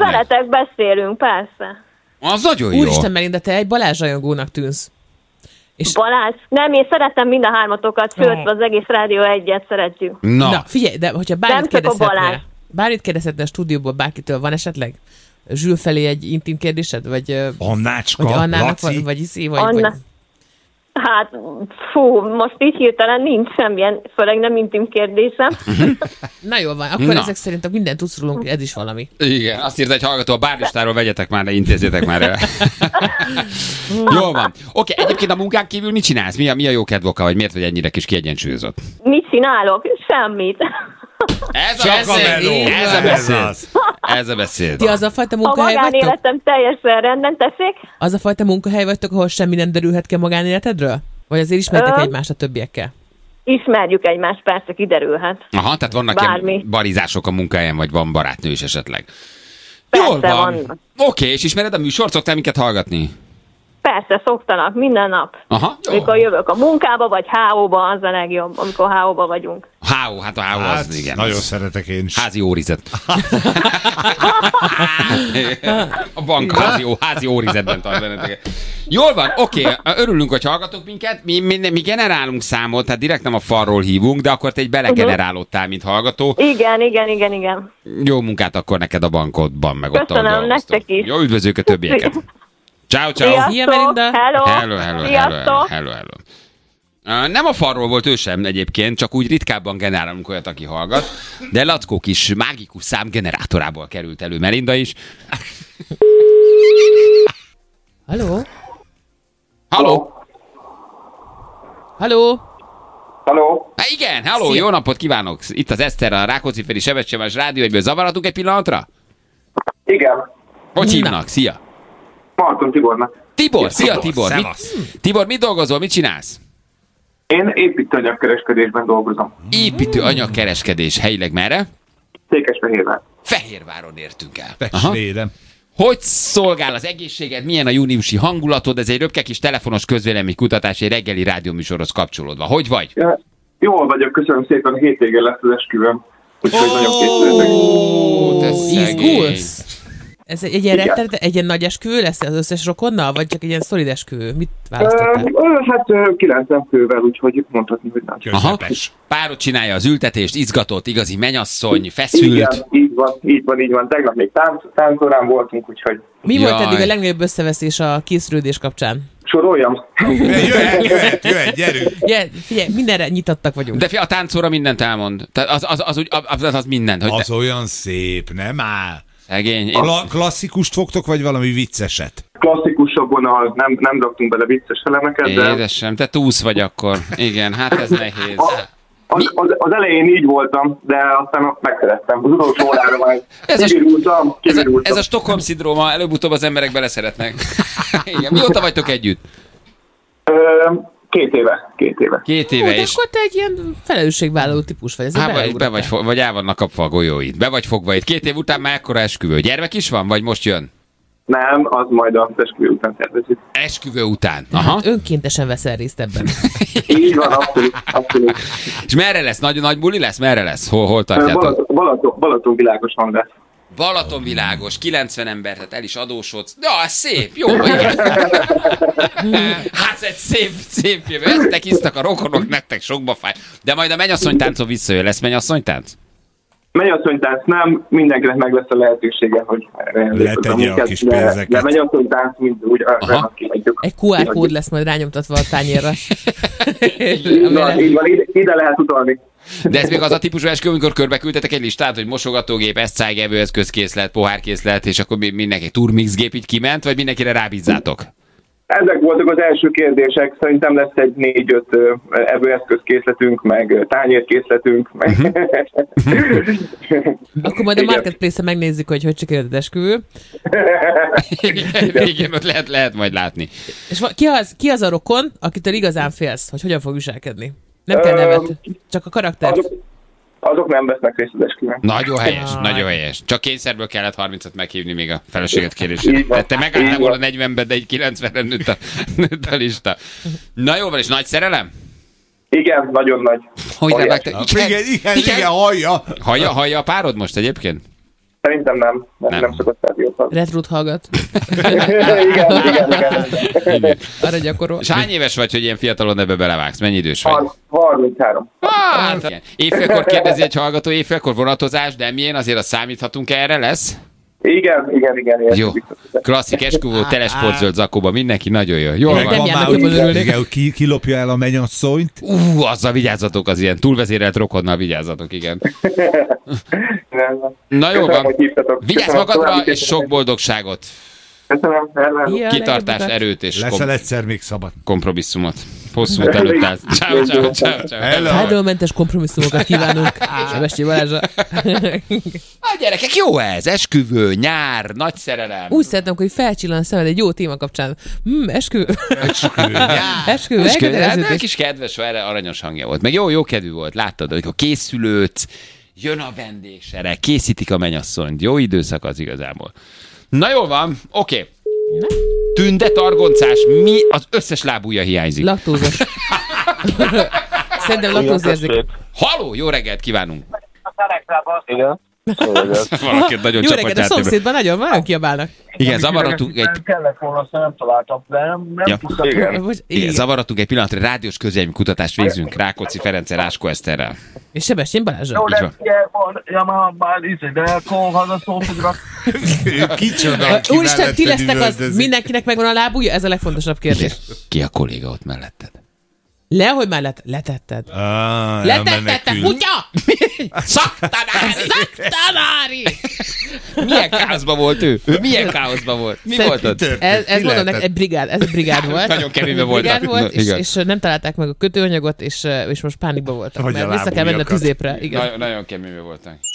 veletek beszélünk, persze. Az nagyon jó. Úristen, Melinda, te egy Balázs rajongónak tűnsz. És... Balázs, nem, én szeretem mind a hármatokat, sőt, az egész Rádió 1-et szeretjük. Na, figyelj, de hogyha bármit kérdezhetne a stúdióból bárkitől, van esetleg Zsül felé egy intim kérdésed? Vagy Annácska, vagy Annának, Laci? vagy Iszi, vagy... Hát, most így hirtelen nincs semmilyen, főleg nem intim kérdésem. Na jól van, akkor ezek szerint mindent tudsz rólunk, ez is valami. Igen, azt írta egy hallgató, a bárlistáról vegyetek már le, intézzétek már el. Jól van. Oké, egyébként a munkán kívül mit csinálsz? Mi a jó kedv oka, vagy miért vagy ennyire kis kiegyensúlyozott? Mit csinálok? Semmit. Ez a beszéd. Ti az a fajta munkahely vagytok? A magánéletem teljesen rendben, tessék? Az a fajta munkahely vagytok, ahol semmi nem derülhet ki a magánéletedről? Vagy azért ismertek egymást a többiekkel? Ismerjük egymást, persze, kiderülhet. Aha, tehát vannak ilyen barizások a munkahelyen, vagy van barátnő is esetleg. Persze, jól van. Oké, és ismered a műsort? Szoktál minket hallgatni? Persze, szoktanak, minden nap. Aha, amikor jövök a munkába, vagy HO-ba, az a legjobb, amikor HO-ba vagyunk. HO, hát a HO az, igen. Nagyon az szeretek én is. Házi órizet. A bank házi órizetben tart benneteket. Jól van, oké, örülünk, hogy hallgatok minket. Mi generálunk számot, tehát direkt nem a falról hívunk, de akkor te egy belegenerálódtál, mint hallgató. Igen. Jó munkát akkor neked a bankodban, meg ott. Köszönöm, nektek is. Jó, üdvözlők a többieket. Ciao. Szia, Melinda. Hello. Nem a falról volt ő sem egyébként, csak úgy ritkábban generálunk olyat, aki hallgat, de Lackó kis mágikus számgenerátorából került elő Melinda is. Halló? Igen, halló, jó napot kívánok! Itt az Eszter, a Rákóczi-Feri Sebecsemás Rádió, egyből zavarhatunk egy pillanatra? Igen. Hogy hívnak? Szia! Marton Tibornak. Szia Tibor! Tibor, mit dolgozol, mit csinálsz? Én építőanyagkereskedésben dolgozom. Építőanyagkereskedés, helyileg merre? Székesfehérvár. Fehérváron értünk el. Testvérem. Hogy szolgál az egészséged, milyen a júniusi hangulatod? Ez egy röpke kis telefonos közvéleménykutatás, egy reggeli rádióműsorhoz kapcsolódva. Hogy vagy? Ja, jól vagyok, köszönöm szépen, a hétvégén lesz az esküvőm. Úgyhogy nagyon készültek. Izgulsz? Ez egy ilyen nagy esküvő lesz az összes rokonnal, vagy csak egy ilyen szolid esküvő? Mit választottál? Hát 90 fővel, úgyhogy mondhatni, hogy nagy. Aha. Párod csinálja az ültetést, izgatott, igazi menyasszony, feszült. Igen, így van. Tegnap még táncorán voltunk, úgyhogy... Mi volt eddig a legnagyobb összeveszés a készülődés kapcsán? Soroljam? Jöhet, gyerünk! Figyelj, mindenre nyitottak vagyunk. De a táncóra mindent elmond. Tehát az mindent. Hogy az olyan szép, nem áll. Szegény. Klasszikust fogtok, vagy valami vicceset? Klasszikusabban nem raktunk bele vicces elemeket, de... Édesem, te túsz vagy akkor. Igen, hát ez nehéz. Az elején így voltam, de aztán megszerettem. Az utolsó órára majd kivirultam. Ez a Stockholm-szindróma, előbb-utóbb az emberek beleszeretnek. Igen. Mióta vagytok együtt? 2 éve. 2 éve, és... akkor te egy ilyen felelősségvállaló típus vagy. Vagy el vannak kapva a golyóid. Be vagy fogva itt. 2 év után már ekkora esküvő. Gyermek is van, vagy most jön? Nem, az majd az esküvő után tervezik. Esküvő után. Aha. Önkéntesen veszel részt ebben. Így van, abszolút. És merre lesz? Nagy buli lesz? Merre lesz? Hol tartjátok? Balaton világosan lesz. Balatonvilágos, 90 ember, tehát el is adósodsz. Ja, szép, jó, igen. Hát egy szép jövő. Eztek isztak a rokonok, nektek sokba fáj. De majd a mennyasszonytáncon visszajön. Lesz mennyasszonytánc? Mennyasszonytánc nem, mindenkinek meg lesz a lehetősége, hogy letegye a kis pénzeket. De mennyasszonytánc mind úgy kihagyjuk. Egy QR kód lesz majd rányomtatva a tányérra. Így van, ide lehet utalni. De ez még az a típusú esküvő, amikor körbeküldtetek egy listát, hogy mosogatógép, eszcág, evőeszközkészlet, pohárkészlet, és akkor mindenki turmixgép így kiment, vagy mindenkire rábízzátok? Ezek voltak az első kérdések. Szerintem lesz egy 4-5 evőeszközkészletünk, meg tányérkészletünk. Meg... Akkor majd a Marketplace-en megnézzük, hogy sikerült esküvő. Igen, ott lehet majd látni. És ki az a rokon, akitől igazán félsz, hogy hogyan fog viselkedni? Nem kell nevet, csak a karakter. Azok nem vesznek részt az esküvőn. Nagyon helyes. Csak kényszerből kellett 30-at meghívni még a feleséget kérésére. Te megálltál volna 40-ben, de egy 90-re nőtt a lista. Na jó van, és nagy szerelem? Igen, nagyon nagy. Igen, hallja. Hallja a párod most egyébként? Szerintem nem szokott rádiót hallgatni. Retrut hallgat. igen. Arra gyakorol. És hány éves vagy, hogy ilyen fiatalon ebbe belevágsz? Mennyi idős vagy? 33. Hát, igen. Éjfélkor kérdezi egy hallgató, éjfélkor vonatozás, de milyen? Azért azt számíthatunk erre lesz? Igen. Jó. Klasszik esküvő, telesportzöld zakóba, mindenki nagyon jó. Jól Nem van. járnak jobban örülni. Kilopja el a mennyasszonyt. Azzal vigyázzatok, az ilyen túlvezérelt rokonnal vigyázzatok, igen. Na jó van. Vigyázz magadra, és sok boldogságot. Köszönöm. Kitartás, erőt és Leszel egyszer még szabad. kompromisszumot. Hosszú út előtt állsz. Ciao. Fájdalommentes kompromisszumokat kívánunk. Sebessé Balázsra. Gyerekek, jó ez. Esküvő, nyár, nagy szerelem. Úgy szeretném, hogy felcsillan a szemed egy jó téma kapcsán. Esküvő. Esküvő. Hát kis kedves, erre aranyos hangja volt. Meg jó kedvű volt. Láttad, amikor készülődsz, jön a vendégsere, készítik a mennyasszonyt. Jó időszak az igazából. Na jól van, oké. Tünde, targoncás, mi az összes lábúja hiányzik? Laktózos. Szerintem laktózérzék. Haló, jó reggelt kívánunk. Igen. Valaki nagyon Jó reggelt, a csapatjárt. szomszédban nagyon kiabálnak. Igen, zavarodtunk egy... Kellett volna, azt nem találtam, de nem tudtam. Igen, zavarodtunk egy pillanatra, rádiós közélmi kutatást végzünk Rákóczi Ferenccel, Áskó Eszterrel. És Sebestyén Balázsra. Jó, Így de van. ugye van, ja már de akkor hallgatom, hogy Kicsoda, ki Úristen, ti melletted lesztek az, üvöltözik. mindenkinek megvan a lábúja? Ez a legfontosabb kérdés. Ki a kolléga ott melletted? Hogy már letetted. Letetted, te kutya! Szaktanári! Milyen káoszban volt ő? Milyen káoszban volt? Mi volt ott? Ez mondom neked, egy brigád volt. Nagyon keményben voltak. Brigád volt, Igen. és nem találták meg a kötőanyagot, és most pánikban voltak. Hogy Mert a vissza kell menni a lábújakat. tüzépre. Igen. Nagyon keményben voltak.